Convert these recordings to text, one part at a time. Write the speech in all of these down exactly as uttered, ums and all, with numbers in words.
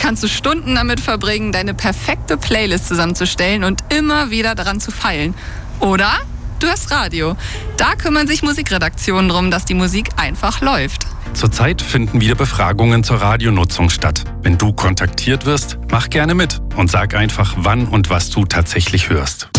kannst du Stunden damit verbringen, deine perfekte Playlist zusammenzustellen und immer wieder daran zu feilen. Oder du hörst Radio. Da kümmern sich Musikredaktionen darum, dass die Musik einfach läuft. Zurzeit finden wieder Befragungen zur Radionutzung statt. Wenn du kontaktiert wirst, mach gerne mit und sag einfach, wann und was du tatsächlich hörst.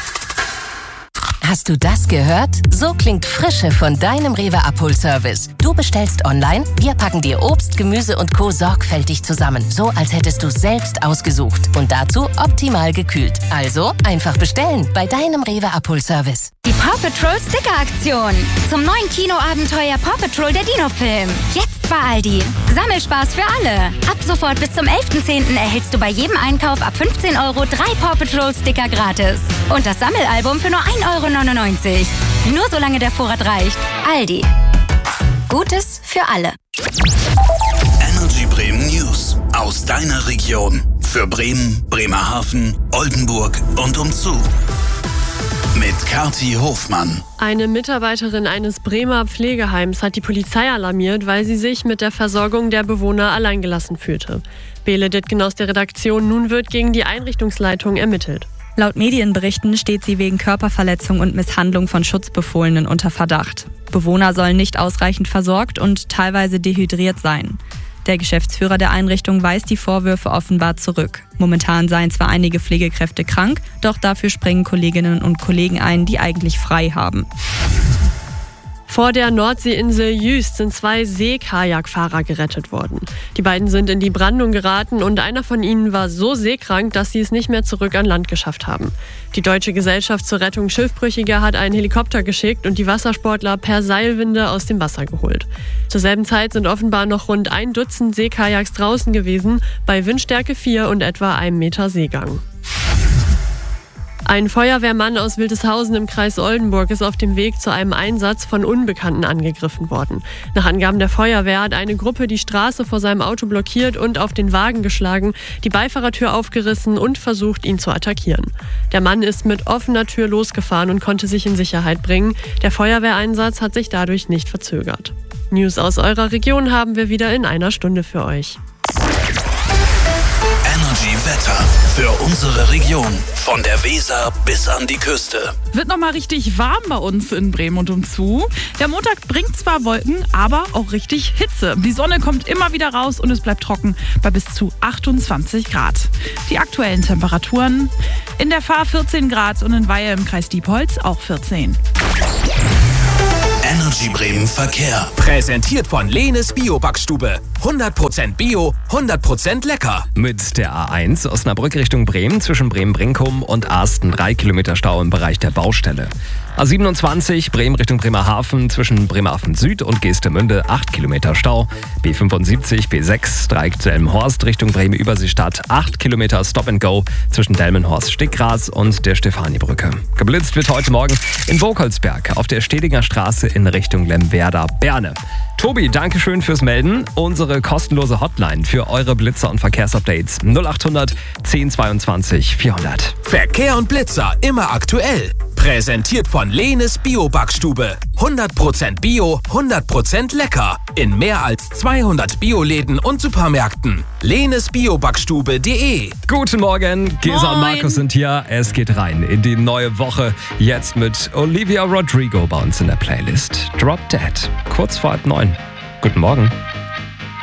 Hast du das gehört? So klingt Frische von deinem Rewe Abholservice. Du bestellst online, wir packen dir Obst, Gemüse und Co. sorgfältig zusammen. So, als hättest du selbst ausgesucht. Und dazu optimal gekühlt. Also einfach bestellen bei deinem Rewe Abholservice. Die Paw Patrol Sticker-Aktion. Zum neuen Kinoabenteuer Paw Patrol der Dino-Film. Jetzt bei Aldi. Sammelspaß für alle. Ab sofort bis zum elften zehnten erhältst du bei jedem Einkauf ab fünfzehn Euro drei Paw Patrol Sticker gratis. Und das Sammelalbum für nur ein Euro neunundneunzig. Nur solange der Vorrat reicht. Aldi. Gutes für alle. Energy Bremen News. Aus deiner Region. Für Bremen, Bremerhaven, Oldenburg und umzu. Mit Kathi Hofmann. Eine Mitarbeiterin eines Bremer Pflegeheims hat die Polizei alarmiert, weil sie sich mit der Versorgung der Bewohner alleingelassen fühlte. Bele Dittgen aus der Redaktion. Nun wird gegen die Einrichtungsleitung ermittelt. Laut Medienberichten steht sie wegen Körperverletzung und Misshandlung von Schutzbefohlenen unter Verdacht. Bewohner sollen nicht ausreichend versorgt und teilweise dehydriert sein. Der Geschäftsführer der Einrichtung weist die Vorwürfe offenbar zurück. Momentan seien zwar einige Pflegekräfte krank, doch dafür springen Kolleginnen und Kollegen ein, die eigentlich frei haben. Vor der Nordseeinsel Jüst sind zwei Seekajakfahrer gerettet worden. Die beiden sind in die Brandung geraten und einer von ihnen war so seekrank, dass sie es nicht mehr zurück an Land geschafft haben. Die Deutsche Gesellschaft zur Rettung Schiffbrüchiger hat einen Helikopter geschickt und die Wassersportler per Seilwinde aus dem Wasser geholt. Zur selben Zeit sind offenbar noch rund ein Dutzend Seekajaks draußen gewesen, bei Windstärke vier und etwa einem Meter Seegang. Ein Feuerwehrmann aus Wildeshausen im Kreis Oldenburg ist auf dem Weg zu einem Einsatz von Unbekannten angegriffen worden. Nach Angaben der Feuerwehr hat eine Gruppe die Straße vor seinem Auto blockiert und auf den Wagen geschlagen, die Beifahrertür aufgerissen und versucht, ihn zu attackieren. Der Mann ist mit offener Tür losgefahren und konnte sich in Sicherheit bringen. Der Feuerwehreinsatz hat sich dadurch nicht verzögert. News aus eurer Region haben wir wieder in einer Stunde für euch. Energy Wetter für unsere Region. Von der Weser bis an die Küste. Wird nochmal richtig warm bei uns in Bremen und umzu. Der Montag bringt zwar Wolken, aber auch richtig Hitze. Die Sonne kommt immer wieder raus und es bleibt trocken bei bis zu achtundzwanzig Grad. Die aktuellen Temperaturen: in der Fahr vierzehn Grad und in Weihe im Kreis Diepholz auch vierzehn. Energy Bremen Verkehr. Präsentiert von Lehnes Bio-Backstube. hundert Prozent Bio, hundert Prozent lecker. Mit der A eins Osnabrück Richtung Bremen zwischen Bremen-Brinkum und Arsten drei Kilometer Stau im Bereich der Baustelle. A siebenundzwanzig Bremen Richtung Bremerhaven zwischen Bremerhaven Süd und Geestemünde acht Kilometer Stau. B fünfundsiebzig B sechs Dreieck Delmenhorst Richtung Bremen-Überseestadt acht Kilometer Stop and Go zwischen Delmenhorst-Stickgras und der Stefanibrücke. Geblitzt wird heute Morgen in Burgholzberg auf der Stedinger Straße in Richtung Lemwerder-Berne. Tobi, danke schön fürs Melden. Unsere kostenlose Hotline für eure Blitzer und Verkehrsupdates null achthundert zehn zweiundzwanzig vierhundert. Verkehr und Blitzer immer aktuell. Präsentiert von Lehnes Bio-Backstube. hundert Prozent Bio, hundert Prozent lecker. In mehr als zweihundert Bioläden und Supermärkten. lehnes bio backstube punkt de. Guten Morgen, Gesa und Markus sind hier. Es geht rein in die neue Woche. Jetzt mit Olivia Rodrigo bei uns in der Playlist. Drop Dead, kurz vor halb neun. Guten Morgen.